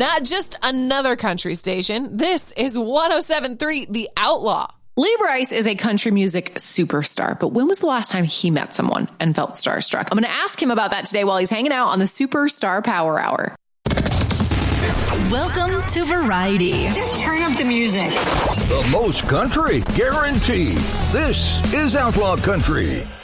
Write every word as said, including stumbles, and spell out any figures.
Not just another country station. This is one oh seven point three The Outlaw. Lee Brice is a country music superstar, but when was the last time he met someone and felt starstruck? I'm going to ask him about that today while he's hanging out on the Superstar Power Hour. Welcome to Variety. Just turn up the music. The most country, guaranteed. This is Outlaw Country.